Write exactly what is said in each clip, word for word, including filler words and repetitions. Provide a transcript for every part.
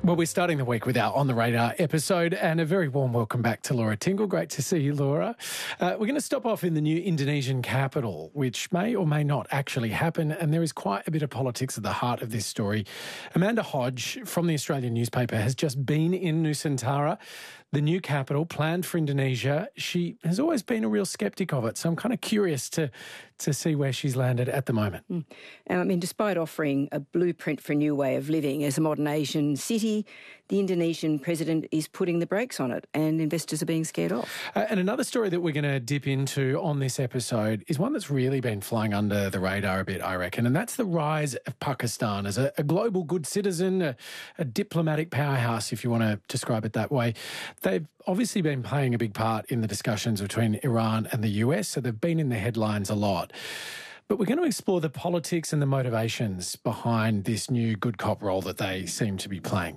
Well, we're starting the week with our On the Radar episode, and a very warm welcome back to Laura Tingle. Great to see you, Laura. Uh, we're going to stop off in the new Indonesian capital, which may or may not actually happen, and there is quite a bit of politics at the heart of this story. Amanda Hodge from the Australian newspaper has just been in Nusantara, the new capital planned for Indonesia. She has always been a real sceptic of it, so I'm kind of curious to to see where she's landed at the moment. Mm. And I mean, despite offering a blueprint for a new way of living as a modern Asian city, the Indonesian president is putting the brakes on it and investors are being scared off. Uh, and another story that we're going to dip into on this episode is one that's really been flying under the radar a bit, I reckon, and that's the rise of Pakistan as a, a global good citizen, a, a diplomatic powerhouse, if you want to describe it that way. They've obviously been playing a big part in the discussions between Iran and the U S, so they've been in the headlines a lot. But we're going to explore the politics and the motivations behind this new good cop role that they seem to be playing.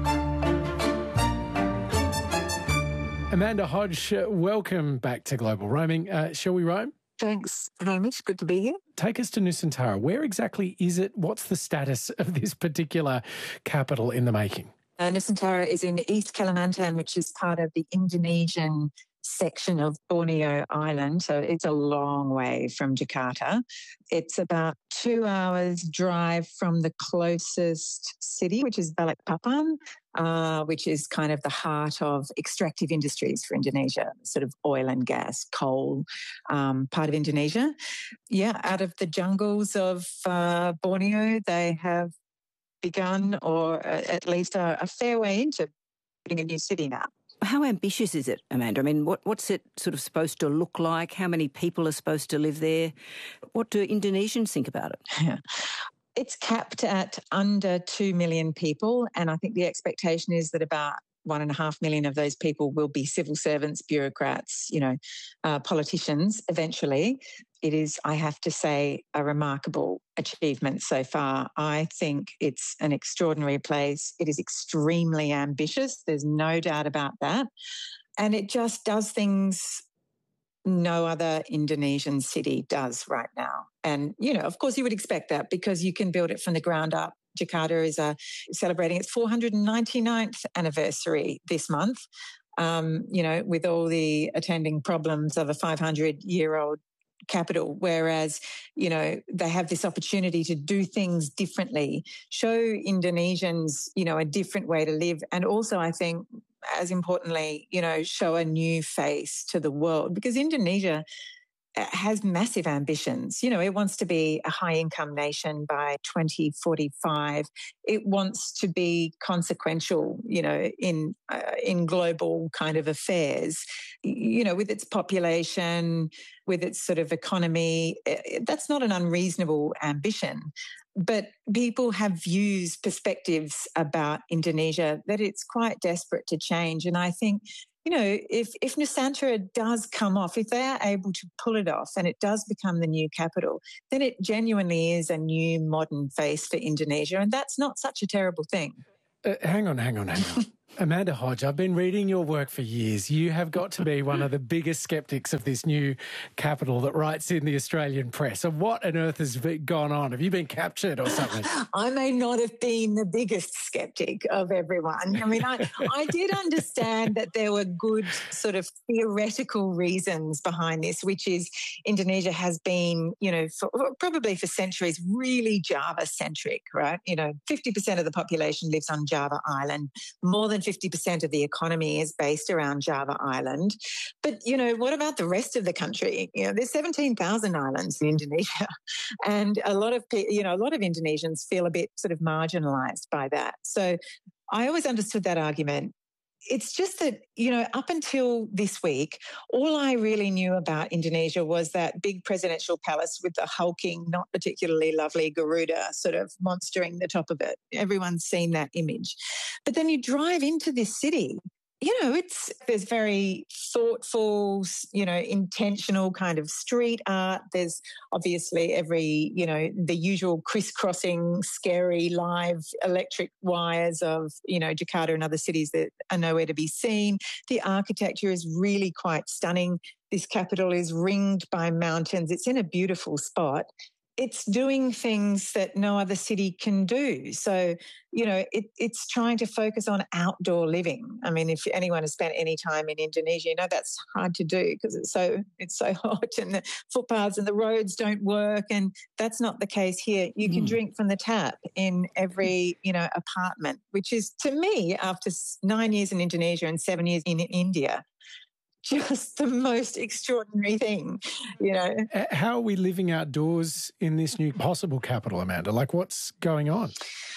Amanda Hodge, welcome back to Global Roaming. Uh, shall we roam? Thanks, Hamish. Good to be here. Take us to Nusantara. Where exactly is it? What's the status of this particular capital in the making? Uh, Nusantara is in East Kalimantan, which is part of the Indonesian section of Borneo Island. So it's a long way from Jakarta. It's about two hours drive from the closest city, which is Balikpapan, uh, which is kind of the heart of extractive industries for Indonesia, sort of oil and gas, coal, um, part of Indonesia. Yeah, out of the jungles of uh, Borneo, they have begun, or at least a, a fair way into putting a new city now. How ambitious is it, Amanda? I mean, what, what's it sort of supposed to look like? How many people are supposed to live there? What do Indonesians think about it? Yeah. It's capped at under two million people, and I think the expectation is that about one and a half million of those people will be civil servants, bureaucrats, you know, uh, politicians eventually. It is, I have to say, a remarkable achievement so far. I think it's an extraordinary place. It is extremely ambitious. There's no doubt about that. And it just does things no other Indonesian city does right now. And, you know, of course you would expect that because you can build it from the ground up. Jakarta is uh, celebrating its four hundred ninety-ninth anniversary this month, um, you know, with all the attending problems of a five hundred year old capital, whereas, you know, they have this opportunity to do things differently, show Indonesians, you know, a different way to live. And also, I think, as importantly, you know, show a new face to the world, because Indonesia has massive ambitions. You know, it wants to be a high income nation by twenty forty-five. It wants to be consequential, you know, in uh, in global kind of affairs, you know, with its population, with its sort of economy. That's not an unreasonable ambition. But people have views, perspectives about Indonesia that it's quite desperate to change. And I think, you know, if, if Nusantara does come off, if they are able to pull it off and it does become the new capital, then it genuinely is a new modern face for Indonesia. And that's not such a terrible thing. Uh, hang on, hang on, hang on. Amanda Hodge, I've been reading your work for years. You have got to be one of the biggest sceptics of this new capital that writes in the Australian press. So what on earth has gone on? Have you been captured or something? I may not have been the biggest sceptic of everyone. I mean, I, I did understand that there were good sort of theoretical reasons behind this, which is Indonesia has been, you know, for, probably for centuries, really Java-centric, right? You know, fifty percent of the population lives on Java Island. More than fifty percent of the economy is based around Java Island. But, you know, what about the rest of the country? You know, there's seventeen thousand islands in Indonesia. And a lot of, you know, a lot of Indonesians feel a bit sort of marginalised by that. So I always understood that argument. It's just that, you know, up until this week, all I really knew about Indonesia was that big presidential palace with the hulking, not particularly lovely Garuda sort of monstering the top of it. Everyone's seen that image. But then you drive into this city, you know, it's there's very thoughtful, you know, intentional kind of street art. There's obviously every, you know, the usual crisscrossing, scary live electric wires of, you know, Jakarta and other cities that are nowhere to be seen. The architecture is really quite stunning. This capital is ringed by mountains. It's in a beautiful spot. it's doing things that no other city can do. So, you know, it, it's trying to focus on outdoor living. I mean, if anyone has spent any time in Indonesia, you know that's hard to do because it's so it's so hot and the footpaths and the roads don't work. And that's not the case here. You can mm. drink from the tap in every, you know, apartment, which is, to me, after nine years in Indonesia and seven years in India, just the most extraordinary thing, you know. How are we living outdoors in this new possible capital, Amanda? Like, what's going on?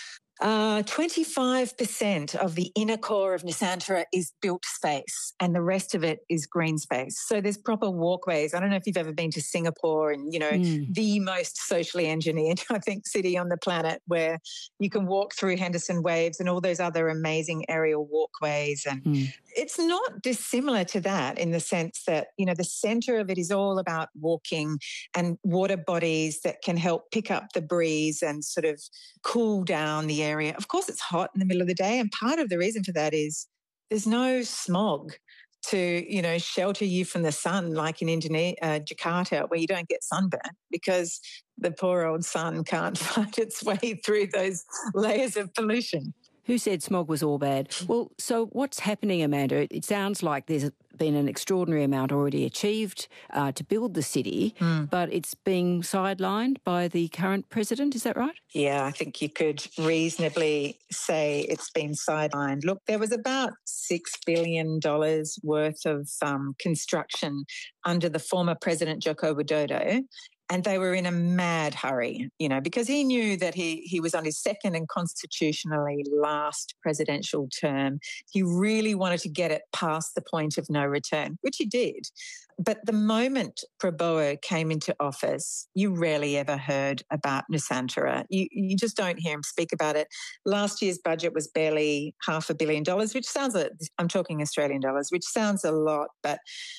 Uh, twenty-five percent of the inner core of Nusantara is built space and the rest of it is green space. So there's proper walkways. I don't know if you've ever been to Singapore and, you know, mm. the most socially engineered, I think, city on the planet where you can walk through Henderson Waves and all those other amazing aerial walkways. And mm. it's not dissimilar to that in the sense that, you know, the centre of it is all about walking and water bodies that can help pick up the breeze and sort of cool down the air. Area. Of course, it's hot in the middle of the day, and part of the reason for that is there's no smog to, you know, shelter you from the sun like in Indonesia, uh, Jakarta, where you don't get sunburnt because the poor old sun can't find its way through those layers of pollution. Who said smog was all bad? Well, so what's happening, Amanda? It sounds like there's been an extraordinary amount already achieved uh, to build the city, mm. but it's being sidelined by the current president. Is that right? Yeah, I think you could reasonably say it's been sidelined. Look, there was about six billion dollars worth of um, construction under the former President Joko Widodo. And they were in a mad hurry, you know, because he knew that he he was on his second and constitutionally last presidential term. He really wanted to get it past the point of no return, which he did. But the moment Prabowo came into office, you rarely ever heard about Nusantara. You, you just don't hear him speak about it. Last year's budget was barely half a billion dollars, which sounds, a, I'm talking Australian dollars, which sounds a lot, but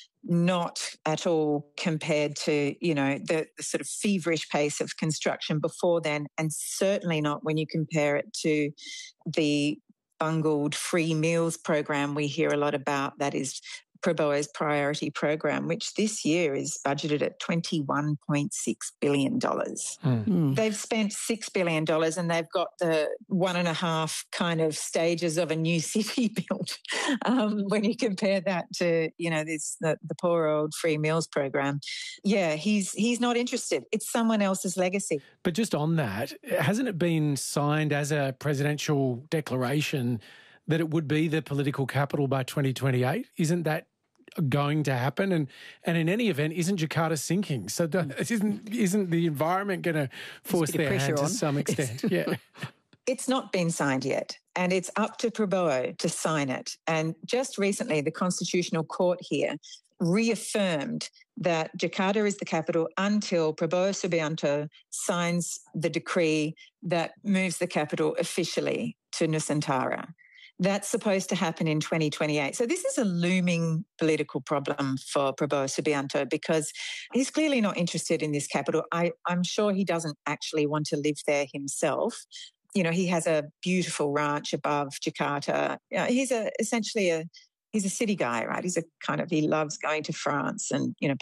not at all compared to, you know, the, the sort of feverish pace of construction before then, and certainly not when you compare it to the bungled free meals program we hear a lot about. That is Prabowo's priority program, which this year is budgeted at twenty-one point six billion dollars. Mm. They've spent six billion dollars and they've got the one and a half kind of stages of a new city built. Um, when you compare that to, you know, this the, the poor old free meals program, yeah, he's he's not interested. It's someone else's legacy. But just on that, hasn't it been signed as a presidential declaration that it would be the political capital by twenty twenty-eight? Isn't that going to happen? And and in any event, isn't Jakarta sinking? So the, isn't isn't the environment going to force their hand on. to some extent? Yeah. It's not been signed yet, and it's up to Prabowo to sign it. And just recently, the Constitutional Court here reaffirmed that Jakarta is the capital until Prabowo Subianto signs the decree that moves the capital officially to Nusantara. That's supposed to happen in twenty twenty-eight. So this is a looming political problem for Prabowo Subianto because he's clearly not interested in this capital. I, I'm sure he doesn't actually want to live there himself. You know, he has a beautiful ranch above Jakarta. You know, he's a essentially a he's a city guy, right? He's a kind of he loves going to France and, you know,